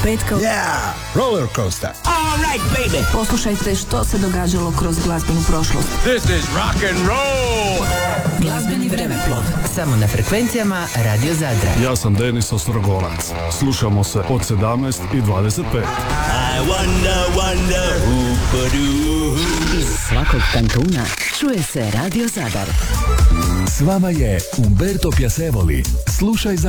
petka. Yeah! Roller coaster. All right, baby. Poslušajte što se događalo kroz glazbenu prošlost. This is rock and roll. Glazbeni vremeplov. Samo na frekvencijama Radio Zadra. Ja sam Denis Ostrogonac. Slušamo se od 17 i 25. I wonder who. Iz svakog kantuna čuje se Radio Zadar. S vama je Umberto Piacevoli. Slušaj za